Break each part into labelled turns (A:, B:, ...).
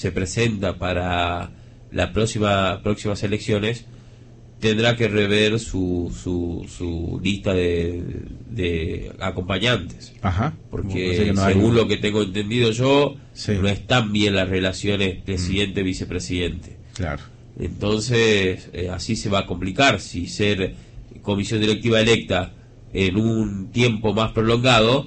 A: se presenta para las próximas elecciones, tendrá que rever su lista de acompañantes.
B: Ajá.
A: Porque según lo que tengo entendido yo, no están bien las relaciones presidente-vicepresidente.
B: Claro.
A: Entonces, así se va a complicar. Si ser comisión directiva electa en un tiempo más prolongado,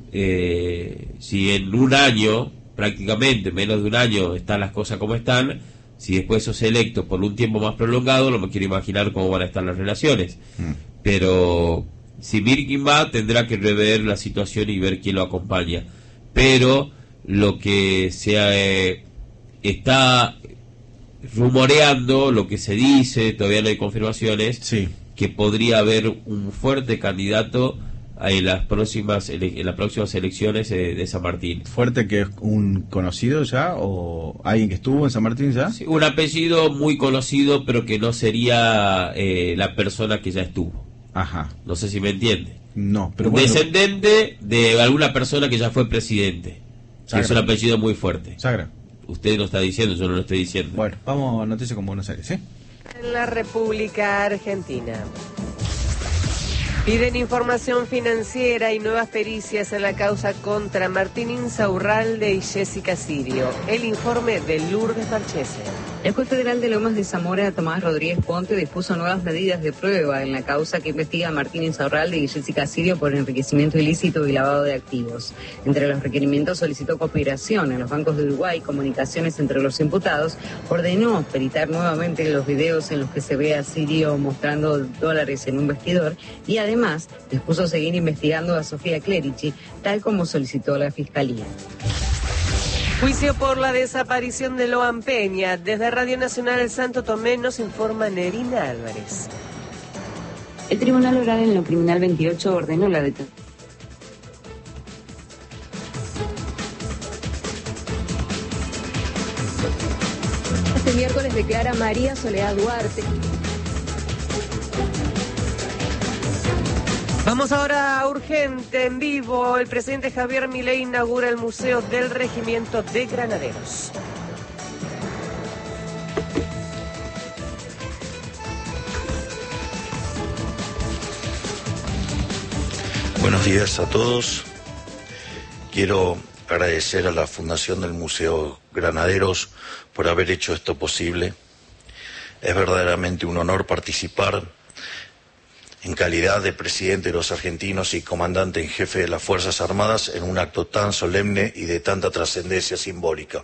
A: si en un año, prácticamente menos de un año, están las cosas como están, si después sos electo por un tiempo más prolongado, no me quiero imaginar cómo van a estar las relaciones. Pero si Birkin va, tendrá que rever la situación y ver quién lo acompaña. Pero lo que se está rumoreando, lo que se dice, todavía no hay confirmaciones, que podría haber un fuerte candidato en las próximas elecciones de San Martín.
B: ¿Fuerte que es un conocido ya o alguien que estuvo en San Martín ya?
A: Sí, un apellido muy conocido, pero que no sería la persona que ya estuvo.
B: Ajá.
A: No sé si me entiende.
B: No, pero
A: descendente de alguna persona que ya fue presidente. Que es un apellido muy fuerte.
B: Sagra.
A: Usted lo está diciendo, yo no lo estoy diciendo.
B: Bueno, vamos a noticias con Buenos Aires, ¿sí?
C: En la República Argentina. Piden información financiera y nuevas pericias en la causa contra Martín Insaurralde y Jessica Sirio. El informe de Lourdes Marchese.
D: El juez federal de Lomas de Zamora, Tomás Rodríguez Ponte, dispuso nuevas medidas de prueba en la causa que investiga a Martín Insaurralde y Jessica Sirio por enriquecimiento ilícito y lavado de activos. Entre los requerimientos solicitó cooperación en los bancos de Uruguay, comunicaciones entre los imputados, ordenó peritar nuevamente los videos en los que se ve a Sirio mostrando dólares en un vestidor y además dispuso seguir investigando a Sofía Clerici, tal como solicitó la Fiscalía.
C: Juicio por la desaparición de Loan Peña. Desde Radio Nacional El Santo Tomé nos informa Nerina Álvarez.
D: El Tribunal Oral en lo Criminal 28 ordenó la detención.
E: Este miércoles declara María Soledad Duarte.
C: Vamos ahora a Urgente en vivo. El presidente Javier Milei inaugura el Museo del Regimiento de Granaderos.
F: Buenos días a todos. Quiero agradecer a la Fundación del Museo Granaderos por haber hecho esto posible. Es verdaderamente un honor participar en calidad de presidente de los argentinos y comandante en jefe de las Fuerzas Armadas en un acto tan solemne y de tanta trascendencia simbólica.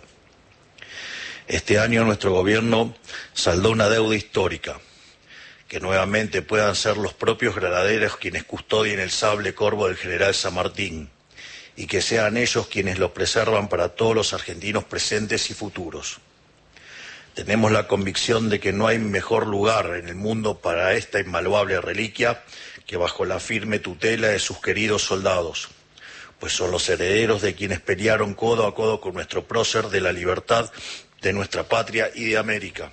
F: Este año nuestro gobierno saldó una deuda histórica, que nuevamente puedan ser los propios granaderos quienes custodien el sable corvo del general San Martín y que sean ellos quienes lo preservan para todos los argentinos presentes y futuros. Tenemos la convicción de que no hay mejor lugar en el mundo para esta invaluable reliquia que bajo la firme tutela de sus queridos soldados, pues son los herederos de quienes pelearon codo a codo con nuestro prócer de la libertad de nuestra patria y de América.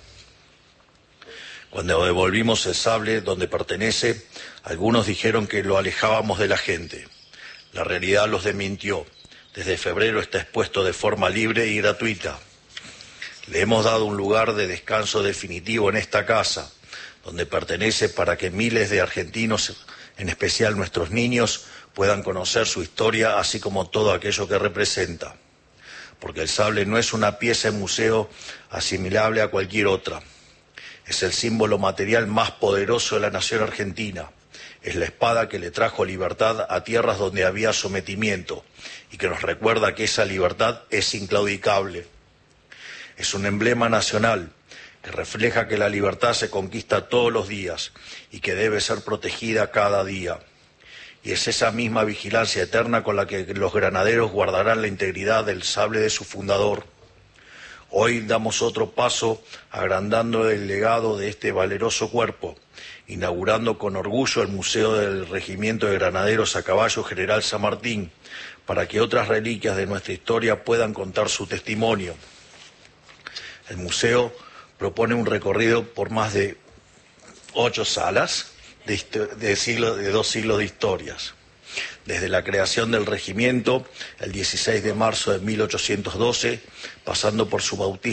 F: Cuando devolvimos el sable donde pertenece, algunos dijeron que lo alejábamos de la gente. La realidad los desmintió. Desde febrero está expuesto de forma libre y gratuita. Le hemos dado un lugar de descanso definitivo en esta casa, donde pertenece para que miles de argentinos, en especial nuestros niños, puedan conocer su historia, así como todo aquello que representa. Porque el sable no es una pieza de museo asimilable a cualquier otra. Es el símbolo material más poderoso de la nación argentina. Es la espada que le trajo libertad a tierras donde había sometimiento y que nos recuerda que esa libertad es inclaudicable. Es un emblema nacional que refleja que la libertad se conquista todos los días y que debe ser protegida cada día. Y es esa misma vigilancia eterna con la que los granaderos guardarán la integridad del sable de su fundador. Hoy damos otro paso agrandando el legado de este valeroso cuerpo, inaugurando con orgullo el Museo del Regimiento de Granaderos a Caballo General San Martín, para que otras reliquias de nuestra historia puedan contar su testimonio. El museo propone un recorrido por más de 8 salas de 2 siglos de historias. desde la creación del regimiento, el 16 de marzo de 1812, pasando por su bautismo